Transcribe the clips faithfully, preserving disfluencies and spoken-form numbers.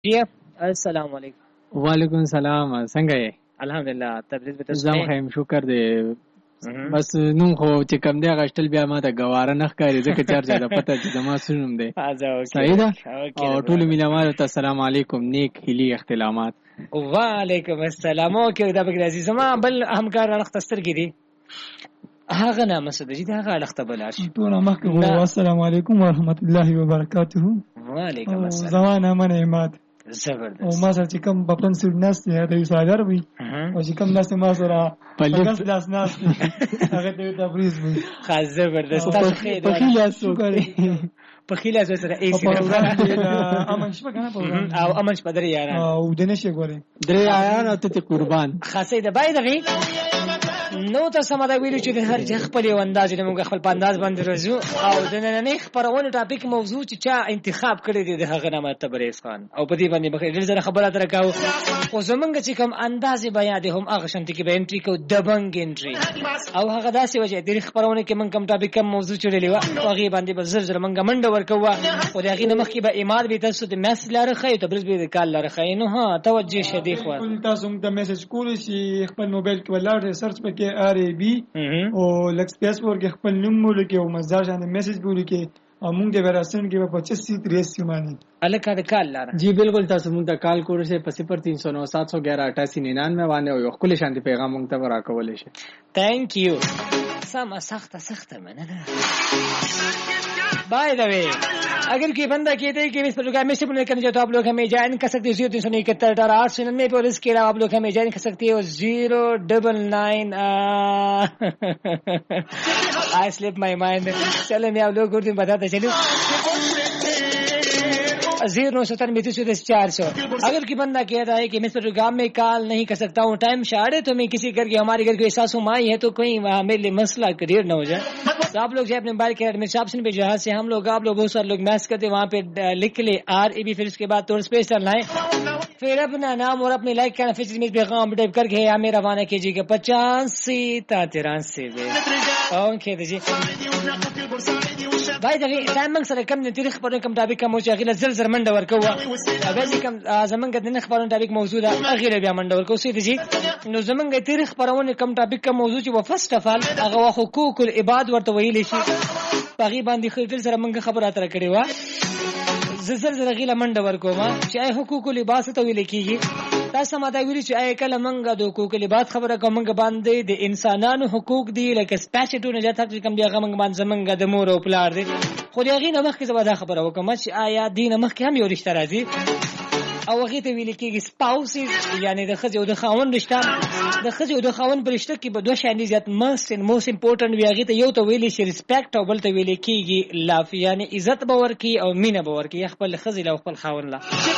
جی السلام علیکم. وعلیکم السلام. څنګه یې؟ الحمدلله. تبریز به تاسو. زم خیم شکر دی. بس نوم خو چې کم دی غشتل بیا ما ته ګواره نه ښکاري ځکه چار ځای د پته چې زما څه نوم دی. صحیح ده. او ټولو مینوالو ته السلام علیکم. نیک هیلي اختلامات. وعلیکم السلام. اوکې دا بګر عزیز ما بل همکار اړخ تسترګې دي هغه نامه سده چې هغه اړخ ته بلار شي. ټول مخکې السلام علیکم ورحمت الله وبرکاته. وعلیکم السلام. زمانه من احمد زبردست. او ما سره چې کوم په پرن سیډ ناست دی دا یو ساګر وي او چې کوم ناست ما سره په ګس لاس ناست هغه ته تبریز وي. خاص زبردست. تاسو خیر په خیال سوګری په خیال سره ایسي امن شپه کنه په او امن شپه درې یاران او دنه شي ګوري درې یاران او ته قربان خاصه د بای دغه نو ته سم دا ویلو چې د هر ځخ په یو انداز د موږ خپل پانداز باندې راځو او د نن نه خبرونه ټاپک موضوع چې چا انتخاب کړی دی د هغه نامه تبریز خان او په دې باندې بخیر ډېر زره خبره تر کاو او زمونږ چې کوم انداز بیان دي هم هغه شنت کې به انټری کو دبنګ انټری او هغه داسې وجه د خبرونه کې موږ کوم ټاپک کوم موضوع چړلې و هغه باندې به زر زر موږ منډه ورکوه او دغه نه مخکې به ایماد به تاسو د میس لاره خې تبریز به د کال لاره خې نو ها توجه شدي خو تاسو موږ د میسج کول شي خپل موبایل کې ولر سرچ پکې آر ای بي او لکس پیس ورګ خپل نوم مولکه او مزدار شان میسج مولکه او موږ د وراسن کې په پچیس تریس مانی الکه د کال لاره. جی بالکل تاسو موږ ته کال کوئ سے په صفر تین سو نو سات سو گیارہ اٹھاسی ننانوے باندې او خپل شانتي پیغام موږ ته ورکول شي. تھینک یو. سم سخت سخت مننه. By the way अगर कोई बंदा कहते हैं कि इस प्रोग्राम में शिप करने जाए तो आप लोग हमें ज्वाइन कर सकते हो जीरो तीन सौ इकहत्तर अठारह आठ सौ निन्यानवे पर इसके अलावा आप लोग हमें ज्वाइन कर सकते हो zero double nine I slip my mind. चलो मैं आप लोग को बताता चलूं जीरो नौ सौ तिरानवे तीस चार सौ. अगर कोई बंदा कहता है कि मैं इस प्रोग्राम में कॉल नहीं कर सकता हूँ टाइम शार्ट है तो मैं किसी घर के हमारे घर के एहसास माई है तो कोई मेरे लिए मसला क्लियर न हो जाए तो आप लोग जो अपने मोबाइल के एडमिशन ऑप्शन पे जहाँ से हम लोग आप लोग बहुत सारे लोग मैसेज करते हैं वहाँ पे लिख ले आर ए बी फिर उसके बाद थोड़ा स्पेस डालना है फिर अपना नाम और अपने लाइक करना फिर में पैगाम टाइप करके हमें रवाना कीजिएगा पचासी तिरासी ओके जी भाई दغه टाइम موږ سره کم نه تاریخ پر کوم ټاپک کوم چې غیله زل زر منډه ورکوه اگر چې کوم زمونږ د نه خبرونو ټاپک موضوع ده غیله بیا منډه ورکوه سي دي نو زمونږ تاریخ پرونه کوم ټاپک کوم موضوع چې و فرست اف ال هغه حقوق العباد ورته ویل شي پغي باندې خېټل سره موږ خبره اتر کړې و زل زر غیله منډه ورکوه چې حقوق العباد ته ویل کیږي تاسو ما دا ویلي چې آی کله منګه د حقوق العباد خبره کوم باندې د انسانانو حقوق دی لکه سپیشټو نه جاته کوم دی هغه منګ باندې زمنګ د مور او پلار دی خو دغه نه مخکې زما دا خبره وکم چې آیا دین مخکې هم یو رشتہ راځي او هغه ته ویل کېږي سپاوسز یعنی د خځو د خاوند رشتہ د خځو د خاوند پر رشتہ کې به دوه شان زیات مست ان موست امپورټنت وی هغه ته یو ته ویل شي ریسپیکټ او بل ته ویل کېږي لاف یعنی عزت باور کی او مینه باور کی خپل خځې له خپل خاوند لا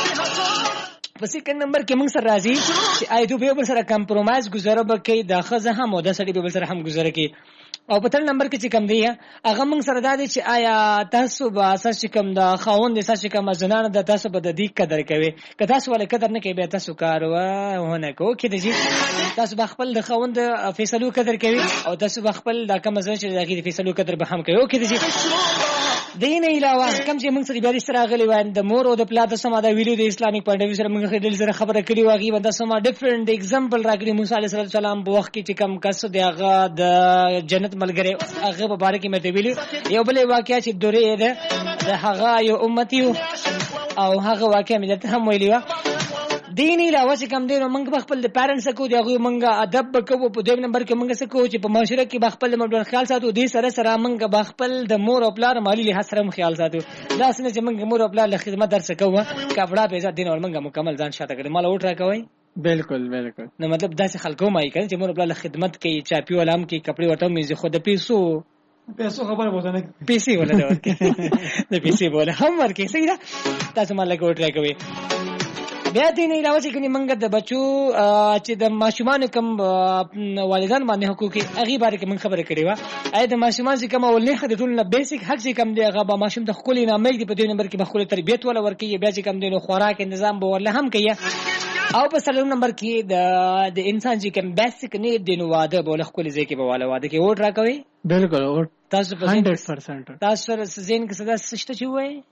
په سیکنډ نمبر کې موږ سره راځي چې آی دوی به سره کمپرومایز گزاره وکړي د خځه هم او د سړي به سره هم گزاره کړي او په تر نمبر کې چې کم دی هغه موږ سره دا دي چې آیا تاسو به اساس کوم د خاوند اساس کوم زنانه د تاسو په د دې قدر کوي که تاسو ولې قدر نه کوي به تاسو کار ونه کوي کې دي تاسو به خپل د خاوند فیصلو قدر کوي او تاسو به خپل د کوم ځای چې دغه فیصلو قدر به هم کوي کې دي دین علاوه کوم چې موږ سره بیا سره غلي وای د مور او د پلا د سما د ویډیو د اسلامي پوینټ وی سره موږ خېدل سره خبره کړې واغي ونده سما ډیفرنٹ एग्जांपल راګړي موسی علیه السلام په وخت کې چې کم کس دی هغه د جنت ملګری هغه په باره کې مې ویلو یو بل واقعیا چې دوره ده د هغه یو امتی او هغه واقعیا مې ته هم ویلو دین علاوه چې کم دی نو موږ خپل د پیرنټس کو دی هغه موږ ادب وکړو په دویم نمبر کې موږ سکو چې په معاشره کې خپل مډر خیال ساتو دې سره سره موږ خپل د مور او پلار مالی له سره خیال ساتو دا څنګه چې موږ مور او پلار له خدمت درس کوو کپڑا به عزت دین او موږ مکمل ځان شاته کړی مال وټ راکوي بالکل بالکل نو مطلب داسې خلکو مای کړي چې مور او پلار له خدمت کوي چاپی ولام کې کپڑے ورته مې خو د پیسو پیسو خبر بوته نه پیسي ولا دا ورکه د پیسي بوله هم ورکه صحیح ده تاسو مال له وټ راکوي بیا دې نه علاوه چې کني منګه د بچو چې د ماشومان کم والدان باندې حقوق هغه باره کې من خبره کړې و اې د ماشومان چې کوم ولې خد ټول نه بیسیک حق چې کم دی هغه به ماشوم د خپل نه مې په دې نمبر کې به خپل تربيت ولا ورکي بیا چې کم دی نو خوراک تنظیم به ورله هم کوي او په سلام نمبر کې د د انسان چې کوم بیسیک نه دی نو واده به خپل ځای کې به والا واده کې وټ راکوي بالکل تاسو په سل پرسنټ تاسو سره زین کې صدا سشته چوي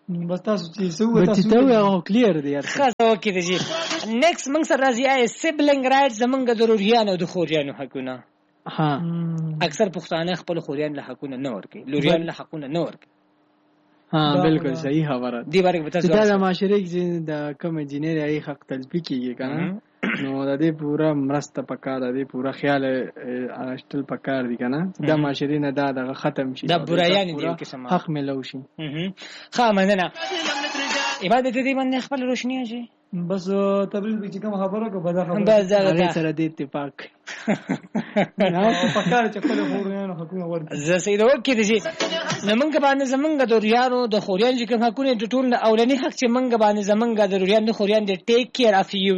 بس تاسو چې سو تاسو ته یو کلیر دی خاص اوکې دی. نیکست موږ سره راځي آی سیبلنګ رائټ زمونږ د لوریانو او د خوریانو حقونه. ها اکثر پښتانه خپل خوریان له حقونه نه ورکي، لوریان له حقونه نه ورکي. ها بالکل صحیح خبره دی. بارک به تاسو دا د معاشره کې د کوم انجینری حق تلفی کیږي کنه، نو د دې پورا مرسته پکار دی، پورا خیال اشتل پکار دی کنه، دا معاشره نه دا د ختم شي، دا برایان دی یو قسم حق ملو شي. ښه مننه. عبادت دې باندې خپل روشنی شي. بس تبلیغ به چې کوم خبره کو بدا خبره بس دا سره د اتفاق نه پکار چې خپل خوريانو حقونه ورکړي. زه سید وکړي دي زمونږ باندې زمونږ د ریانو د خوریان چې کوم حقونه د ټول اولنی حق چې مونږ باندې زمونږ د ریان د خوریان د ټیک کیر اف یو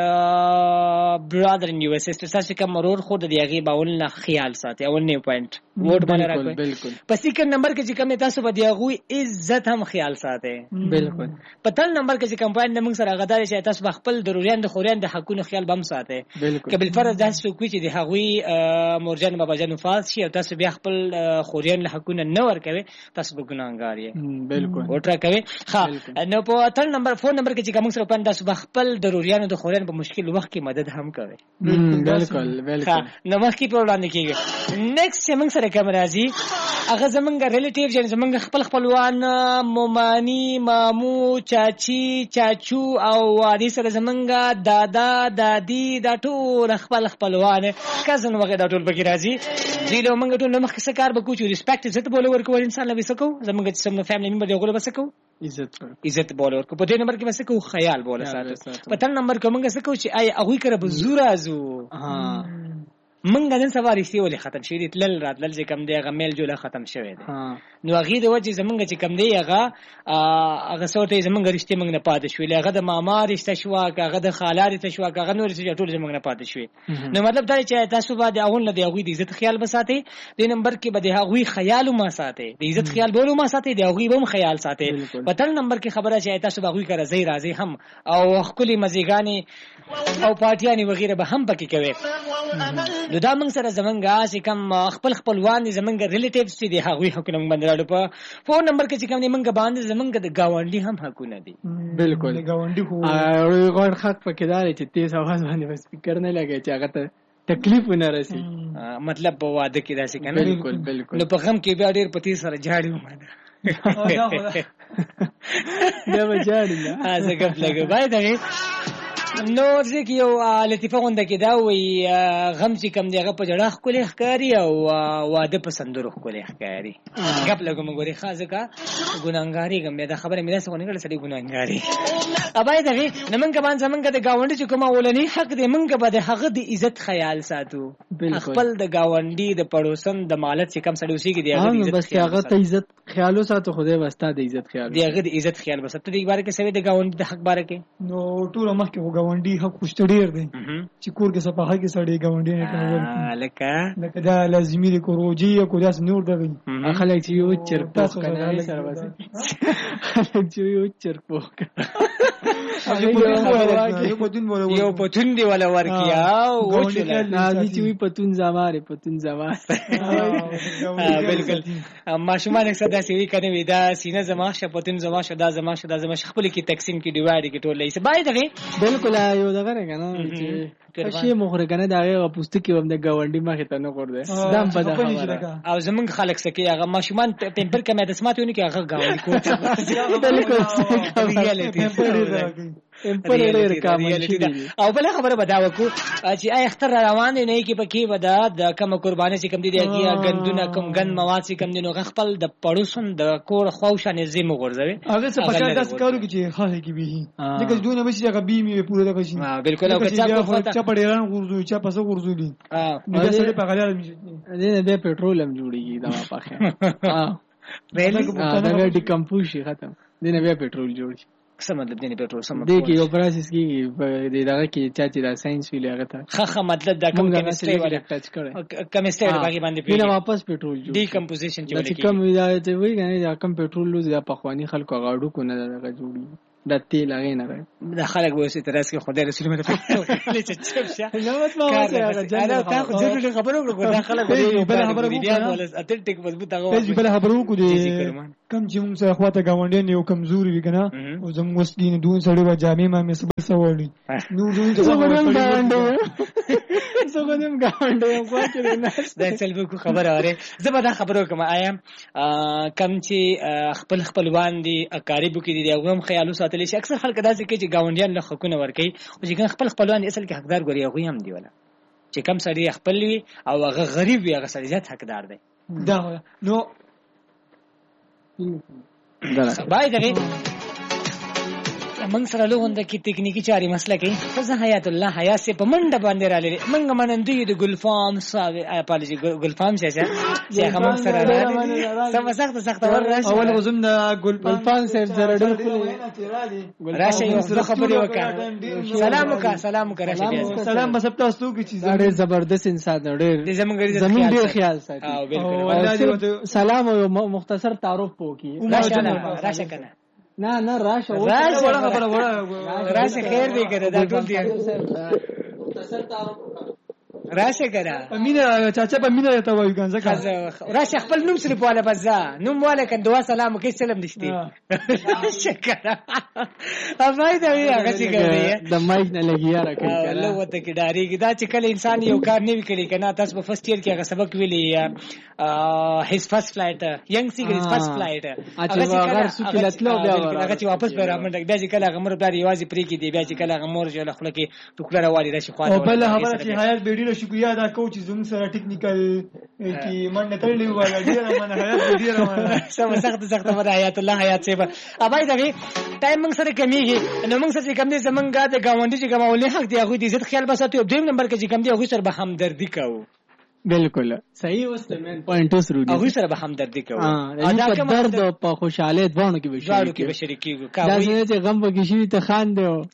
برادر ان یو اس اس تاسو کوم مرور خو د دیغي باول نه خیال ساتي. اول نه پوینټ ووټ باندې راکوي بالکل. په سیکنډ نمبر کې چې کوم تاسو به دیغوي عزت هم خیال ساتي بالکل. په تل نمبر کې چې کوم پوینټ موږ سره غدا چې تاسو خپل د ریان د خوریان د حقونه خیال بم ساتي کبل فرض داسې کوي چې د هغوی مورجن بابا جن وفات شي او تاسو بیا خپل خوریان له حقونه نه ورکوي، تاسو به ګناهګار یې بالکل. ووټ راکوي. ها نو په تل نمبر فون نمبر کې چې کوم سره پاند تاسو خپل د ریان د خوریان په مشکل وخت کې مدد هم کوي. بالکل بالکل. نو مخکې په وړاندې کېږي. نیکست چې موږ سره کوم راځي هغه زمونږ ریلیټیو جن زمونږ خپل خپلوان مومانی مامو چاچی چاچو او وادي سره زمونږ دادا دادی دا ټول خپل خپلوان کزن وغیرہ دا ټول پکې راځي. دی له موږ ټول مخکې څه کار وکړو چې ریسپیکټ عزت بوله ورکو انسان له وسکو زمونږ چې سم فیملی ممبر دی غوړه وسکو عزت عزت بوله ورکو. په دې نمبر کې وسکو خیال بوله ساتو. په تل نمبر کې موږ وسکو چې آی هغه کړه بزور ازو. ها منګ نن سواری سی ولې ختم شې دي تل راتل چې کم دی هغه میل جوړه ختم شوی دی. نو هغه د وجه زمونږ چې کم دی هغه هغه سوته زمونږ رښتې موږ نه پاتې شوې، هغه د ماما رښتې شو، هغه د خاله رښتې شو، هغه نور چې ټول زمونږ نه پاتې شوې. نو مطلب دا چې تاسو باندې اول نه دی هغه د عزت خیال بساتي، د نمبر کې به د هغه خیال ما ساتي، د عزت خیال بولو ما ساتي، د هغه هم خیال ساتي. په تل نمبر کې خبره چې تاسو به هغه کرا زی راځي هم او خپل مزيګانی او پارټیانی وغیرہ به هم پکې کوي. نو دا موږ سره زمونږه چې کوم خپل خپلوان زمونږ ریلیټیوز چې دی هغه حقونه موږ باندې راړو. په فون نمبر کې چې کوم دی موږ باندې زمونږ د گاونډي هم حقونه دي. بالکل گاونډي خو غوړ حق پکې دار چې تیز आवाज باندې بس سپیکر نه لګي چې هغه ته تکلیف نه راسي. مطلب په واده کې داسې کنه. بالکل بالکل. نو په غم کې بیا ډېر پتی سره جاړي ومنه دا به جاړي نه ازه کپ لګي باید نو ځکه یو لطیفه غونډه کې دا وی غم چې کم دیغه په جړه خولې ښکاری او واده په سندرو خولې ښکاری. غپ لګم غوري خاصه کا ګونګاری غم دا خبره مې څنګه نه کړل سړي ګونګاری. ابای دغه نمنګ باندې زمنګ د گاونډي چې کومه ولني حق دې منګ به د هغه د عزت خیال ساتو. خپل د گاونډي د پړوسن د مالت چې کم سړي وسیږي دی هغه عزت بس هغه ته عزت خیالو ساتو خدای واسطه د عزت خیال دی هغه د عزت خیال بس ته د باره کې سوي د گاونډي د حق باره کې نو ټول مخ کې گاونډي حق خوشته ډیر دی چې کور کې صفحه کې سړی گاونډي نه کوي لکه لکه دا لازمي دی کوروجي کو داس نور دی خلک چې یو چرپوخ کنه سره واسي خلک چې یو چرپوخ یو پتون دی ولا ورکیا او نه چې وي پتون زماره پتون زماره بالکل ماشومان اکثر دا سوي کنه وی دا سینه زما ش پتون زما ش دا زما ش دا زما خپل کې تقسیم کې ډیوایډ کې ټول لایسه باید دغه بالکل یو دغه کنه چې شي مخره کنه دا هغه پوسټ کې هم د گاونډي مخه ته نه ورده دم په دغه او زمونږ خلک سکه هغه ماشومان ټمپر کمه د سماتونه کې هغه گاونډي کوته بالکل ریالټي امپریر کامل او بل خبره بداو کو چې آی اختر روان نه کی پکې ودا د کوم قرباني چې کوم دي هغه غندونه کوم غن مواد چې کوم دي نو خپل د پړوسن د کور خوښانه زمو غورځوي هغه څه پکې داس کارو چې خاصه کی به ځکه دونه بشي هغه بي می پوره دغه شي بالکل او کچا کو چا پړیران غورځوي چا پسو غورځولي ها دا سره په غلال میږي دې د پټرول هم جوړیږي دا پاخه ها ویل دا ډیکمپوز شي ختم دې نه بیا پټرول جوړ شي څه مطلب دی نه پټرول سم دی کې یو پروسس کیږي د دغه کې چا چې دا ساينس ویل هغه ته خه خه مطلب دا کوم کیمستري ولا ټچ کړي کیمستري باندې باندې پیله واپس پټرول جوړ ډیکمپوزیشن چې ولې کوم ویل ته وی غني دا کوم پټرول لوز د پخوانی خلکو غاړو کو نه دغه جوړي د تیل هغه نه راځي د خلک وایي چې ترڅ کې خدای رسول مې ته لچ چپ شه نو مت ما وایي انا تا خو ضروري خبرو وکړه دا خلک بل خبرو وکړه اتل ټیک مضبوط هغه بل خبرو وکړه کم چې موږ سره خواته ګاونډیان یو کمزوري وي کنه او زموږ وسګین دوه سړی و جامې ما مې سبل سوړي نو دوی ته ګاونډي زغونم ګاونډي خو چې نه دا چل به خبره وره زه به دا خبرو کوم آیم کم چې خپل خپلوان دي اقارب کې دي هغه هم خیالو ساتل شي اکثر خلک دا ځکه چې ګاونډیان له حقونه ورکي او چې خپل خپلوان اصل کې حقدار ګوري هغه هم دی ولا چې کم سړی خپل وي او هغه غریب وي هغه سړی ځات حقدار دی دا نو بای دغه موږ سره لوغونده کې تکنیکی چاري مسله کې فزه حیات الله حیا سه په منډه باندې را لري موږ منندې د ګلفام صاحب اپالوجي ګلفام شه شه چې موږ سره راځي سم سخت سخت ور راشه اول غزم د ګلفام صاحب سره ډېر راشه یو خبرې وکړه سلام وکړه سلام وکړه راشه سلام بس تاسو کې چې ډېر زبردست انسان ډېر زمونږ ډېر خیال ساتي او بالکل سلام او مختصر تعارف وکړي راشه راشه کنه نه نه راشه راشه راشه خیر دی کړه دا ټول دی مختصر تعارف راشه کړه امینه چاچا په امینه ته وایو کنه ځکه راشه خپل نوم سره په والا بزا نوم والا کنه دعا سلام کې سلام نشته راشه کړه اوبای دا وی هغه چې کوي د مایک نه لګیا راکړي الله وته کې داری کې دا چې کله انسان یو کار نه وکړي کنه تاسو په فرست ایئر کې هغه سبق ویلی هیز فرست فلایټ ینګ سیګر هیز فرست فلایټ هغه چې لتلو بیا هغه چې واپس به راځي بیا چې کله غمر بیا یوازې پرې کې دی بیا چې کله غمر جوړ خپل کې ټوکړه راوالي راشي خو او بل خبره چې حیات بیډیو شکریا ادا کوم چې زموږ سره ټیکنیکل کی منډه تړلې و ډیره مننه حیات ډیره مننه سم سخت سخت مر حیات الله حیات سیبا ابای دغه ټایم موږ سره کمیږي نو موږ سره کم دي زمونږه د گاونډي چې کومولې حق دی هغه دې عزت خیال بساتو دویم نمبر کې چې کم دي هغه سره به همدردی کوو بالکل صحیح اوس ته مین پوینټ اوس رودي هغه سره به همدردی کوو ادا کوم درد په خوشاله دوانو کې بشری کې بشری کېږي دا چې غم وکړي شي ته خان دی او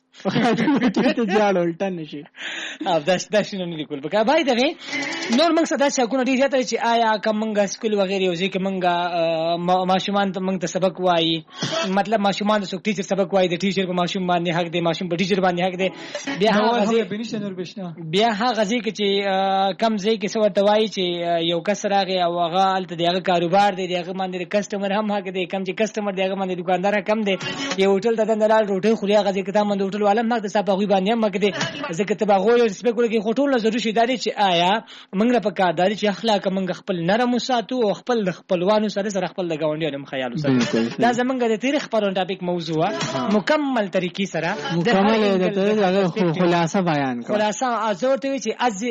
ته ځاړو الټن نشي او داس داس نه لیکل بګا بای دغه نور موږ صدا چې کوم ډیر زیاته چې آیا کومنګ سکول وغیرہ او ځکه موږ ماشومان ته موږ ته سبق وایي مطلب ماشومان د څوک ټیچر سبق وایي د ټیچر په ماشوم باندې حق دی ماشوم په ټیچر باندې حق دی بیا هغه بنشنر بشنا بیا هغه ځکه چې کم ځای کې څه ورته وایي چې یو کس راغی او هغه الته دغه کاروبار دی دغه باندې کسٹمر هم حق دی کم چې کسٹمر دغه باندې دکاندار کم دی یو هوټل ته دندلال روټي خوري هغه ځکه ته باندې هوټل عالم مګ د صاحب غوي باندې مګ دې ځکه ته باغول رسپیکټ کوي خټول ضروري شي داري چې آیا موږ په کار داري چې اخلاق موږ خپل نرم ساتو او خپل خپلوانو سره سره خپل د گاونډیانو خیال ساتو دا زمونږ د تاریخ پرون ټاپک موضوع مکمل طریقې سره مکمل د خلاصه بیان کړو خلاصه ازورته وی چې از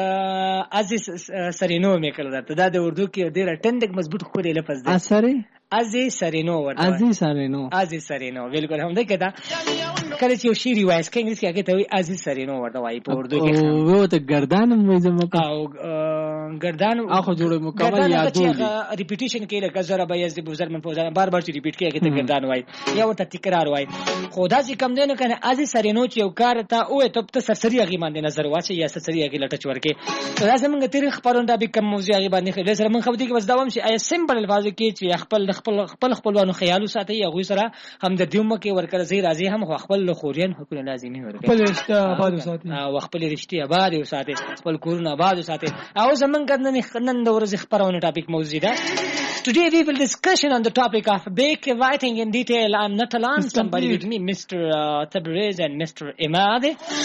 از سرینو مې کړل دا د اردو کې ډېر ټندک مضبوط خوري لفظ دی اثرې ازي سرینو ورته ازي سرینو ازي سرینو بالکل هم دا کدا کله چې شی ریوایز کې انګلیسي کې ته وي ازي سرینو ورته وایي په اردو کې او ته گردان مې زما او گردان اخو جوړ مکمل یادولې ریپیټیشن کې لکه زره به یزد بزر من فوزان بار بار چې ریپیټ کې ته گردان وایي یا ورته تکرار وایي خدا چې کم دینو کنه ازي سرینو چې یو کار ته او ته ته سرسری غي باندې نظر واچي یا سرسری غي لټچ ورکې دا زمونږ تاریخ خبرونه به کم موضوع غي باندې خلک سره من خبرې کې بس داوم شي ای سمبل الفاظ کې چې خپل خپل خپل خپلوانو خیالو ساتي هغه سره هم د دیوم کې ورکړ زی راځي هم خپل خورین حقوق لازمي ورکړي خپل رشتہ آباد ساتي او خپل رشتہ آباد ساتي خپل کورونه آباد ساتي او زمونږ نن نن د ورځ خبرونه ټاپک موضوع ده. Today we will discussion on the topic of bake writing in detail. I'm not alone, somebody with me, Mister Uh, Tabriz and Mister Imad.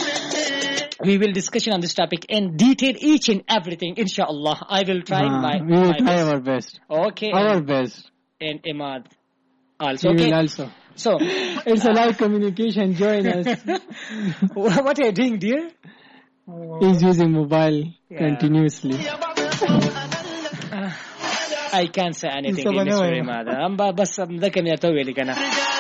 We will discussion on this topic in detail, each and everything, inshallah. I will try uh, my, we will my try best. our best. Okay. Our best. And Imad also. We okay. will also. So it's a live communication. Join us. What are you doing, dear? He's using mobile yeah. continuously. uh, I can't say anything in Mister Imad. I'm bas ذاك من يتوي كنا.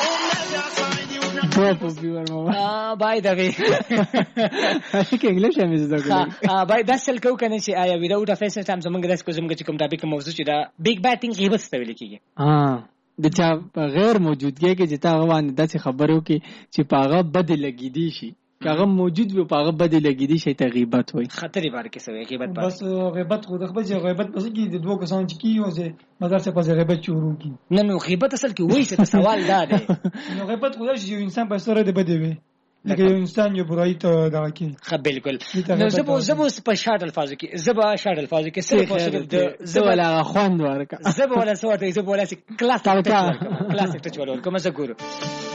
Drop of your mobile. Ah, by the way. I think English is the good. Ah, by that's the coke and she I without a face time زمونږ د کوم چې کوم ټاپک موضوع چې دا big batting غیبت ته ویل کیږي. ها د چا غیر موجودګي کې چې تا غوان داسې خبرو کې چې پاغه بد لګی دي شي هغه موجود وي پاغه بد لګی دي شي ته غیبت وای خطرې بار کې سوي غیبت بس غیبت خو د خپل غیبت پس کې د دوه کسان چې کیو زه مدار څخه پس غیبت شروع کی نه نو غیبت اصل کې وای څه سوال دا دی نو غیبت خو د انسان په سره دی بده وي لکه یو انسان یو برای ته دا کی خ بالکل نو زبو زبو په شارټ الفاظو کې زبا شارټ الفاظو کې صرف صرف د زولا خوند ورکا زبو ولا سوته زبو ولا کلاس کلاس ټچ ورکا مزه ګورو